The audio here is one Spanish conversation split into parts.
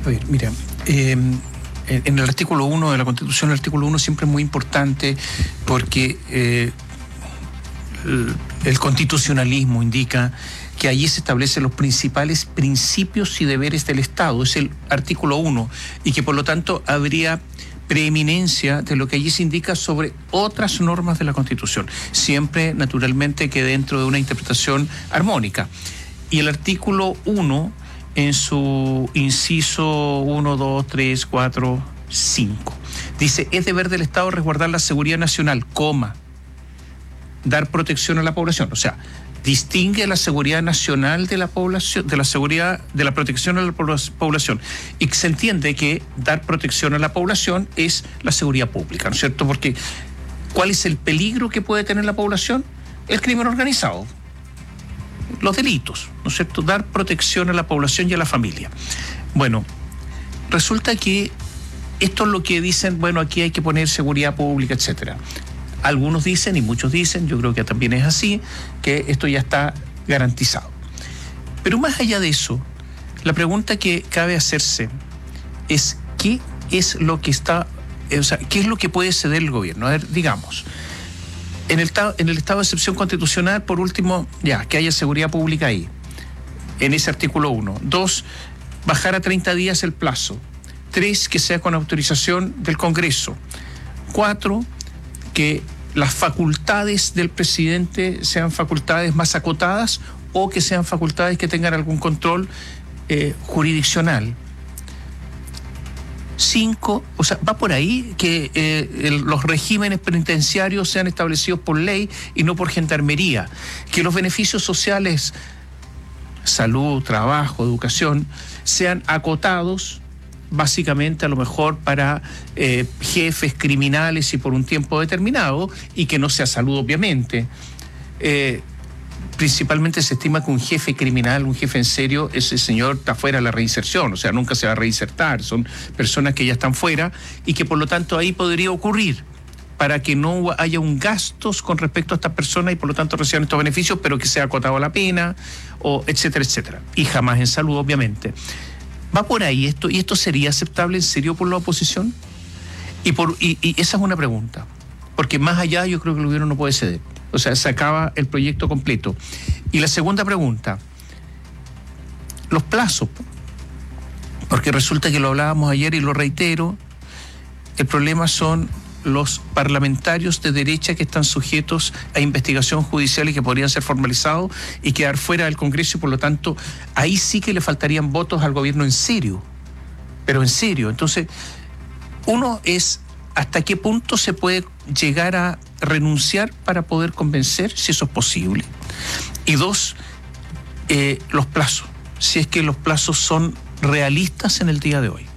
A ver, mira, en el artículo 1 de la Constitución, el artículo 1 siempre es muy importante porque el constitucionalismo indica que allí se establecen los principales principios y deberes del Estado, es el artículo 1, y que por lo tanto habría preeminencia de lo que allí se indica sobre otras normas de la Constitución, siempre naturalmente que dentro de una interpretación armónica. Y el artículo 1, en su inciso 1, 2, 3, 4, 5, dice: es deber del Estado resguardar la seguridad nacional, dar protección a la población. O sea, distingue la seguridad nacional de la población, de la seguridad, de la protección a la población. Y se entiende que dar protección a la población es la seguridad pública, ¿no es cierto? Porque ¿cuál es el peligro que puede tener la población? El crimen organizado, los delitos, ¿no es cierto? Dar protección a la población y a la familia. Bueno, resulta que esto es lo que dicen, bueno, aquí hay que poner seguridad pública, etcétera. Algunos dicen, y muchos dicen, yo creo que también es así, que esto ya está garantizado. Pero más allá de eso, la pregunta que cabe hacerse es ¿qué es lo que está, o sea, qué es lo que puede ceder el gobierno? A ver, digamos, en el estado de excepción constitucional, por último, ya, que haya seguridad pública ahí, en ese artículo 1. 2, bajar a 30 días el plazo. 3, que sea con autorización del Congreso. 4, que las facultades del presidente sean facultades más acotadas o que sean facultades que tengan algún control jurisdiccional. 5, o sea, va por ahí que los regímenes penitenciarios sean establecidos por ley y no por gendarmería, que los beneficios sociales, salud, trabajo, educación, sean acotados básicamente a lo mejor para jefes criminales y por un tiempo determinado, y que no sea salud obviamente. Principalmente se estima que un jefe criminal, un jefe en serio, ese señor está fuera de la reinserción, o sea, nunca se va a reinsertar, son personas que ya están fuera y que por lo tanto ahí podría ocurrir para que no haya un gastos con respecto a estas personas y por lo tanto reciban estos beneficios, pero que sea acotado la pena, o etcétera, etcétera. Y jamás en salud, obviamente. ¿Va por ahí esto? ¿Y esto sería aceptable en serio por la oposición? Y esa es una pregunta. Porque más allá yo creo que el gobierno no puede ceder. O sea, se acaba el proyecto completo. Y la segunda pregunta, los plazos. Porque resulta que lo hablábamos ayer y lo reitero, el problema son los parlamentarios de derecha que están sujetos a investigación judicial y que podrían ser formalizados y quedar fuera del Congreso, y por lo tanto ahí sí que le faltarían votos al gobierno en serio, pero en serio. Entonces, uno es hasta qué punto se puede llegar a renunciar para poder convencer, si eso es posible. Y 2, los plazos, si es que los plazos son realistas en el día de hoy.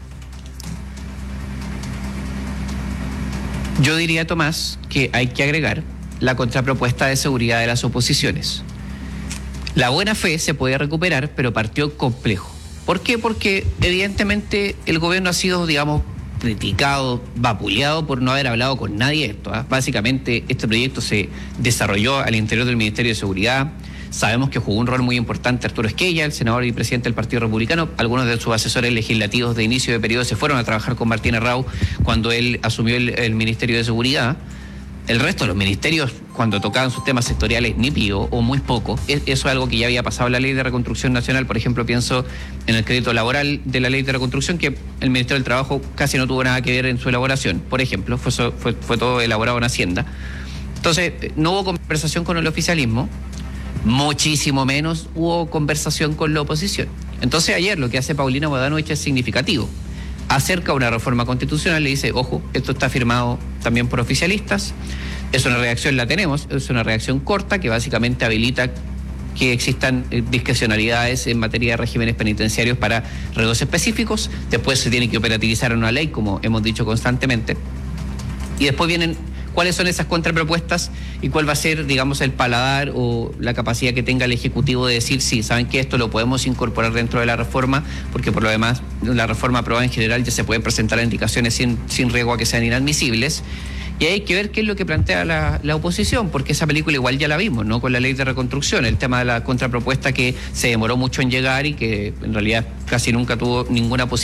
Yo diría, Tomás, que hay que agregar la contrapropuesta de seguridad de las oposiciones. La buena fe se puede recuperar, pero partió complejo. ¿Por qué? Porque evidentemente el gobierno ha sido, digamos, criticado, vapuleado por no haber hablado con nadie de esto. Básicamente este proyecto se desarrolló al interior del Ministerio de Seguridad. Sabemos que jugó un rol muy importante Arturo Esquella, el senador y presidente del Partido Republicano. Algunos de sus asesores legislativos de inicio de periodo se fueron a trabajar con Martín Errau cuando él asumió el Ministerio de Seguridad. El resto de los ministerios, cuando tocaban sus temas sectoriales, ni pío o muy poco. Eso es algo que ya había pasado en la Ley de Reconstrucción Nacional. Por ejemplo, pienso en el crédito laboral de la Ley de Reconstrucción, que el Ministerio del Trabajo casi no tuvo nada que ver en su elaboración. Por ejemplo, fue todo elaborado en Hacienda. Entonces, no hubo conversación con el oficialismo. Muchísimo menos hubo conversación con la oposición. Entonces ayer lo que hace Paulina Bodanovich es significativo. Acerca una reforma constitucional, le dice, ojo, esto está firmado también por oficialistas. Es una reacción, la tenemos, es una reacción corta que básicamente habilita que existan discrecionalidades en materia de regímenes penitenciarios para redos específicos. Después se tiene que operativizar una ley, como hemos dicho constantemente. Y después vienen cuáles son esas contrapropuestas y cuál va a ser, digamos, el paladar o la capacidad que tenga el Ejecutivo de decir, sí, saben que esto lo podemos incorporar dentro de la reforma, porque por lo demás la reforma aprobada en general ya se pueden presentar indicaciones sin riesgo a que sean inadmisibles. Y hay que ver qué es lo que plantea la oposición, porque esa película igual ya la vimos, ¿no? Con la Ley de Reconstrucción, el tema de la contrapropuesta que se demoró mucho en llegar y que en realidad casi nunca tuvo ninguna posibilidad